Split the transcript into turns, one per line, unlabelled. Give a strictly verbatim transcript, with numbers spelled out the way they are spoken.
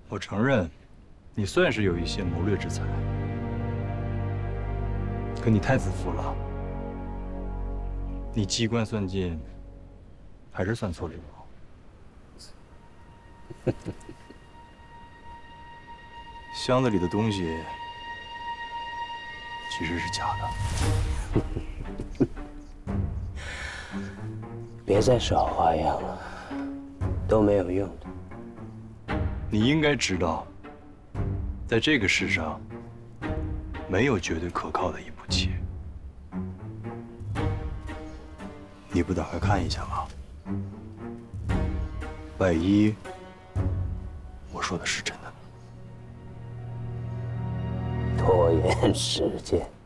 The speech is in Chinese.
我承认，你算是有一些谋略之才，可你太自负了。你机关算尽，还是算错了一步。箱子里的东西其实是假的。
别再耍花样了，都没有用的。
你应该知道，在这个世上，没有绝对可靠的一步棋。你不打开看一下吗？万一我说的是真的呢？
拖延时间。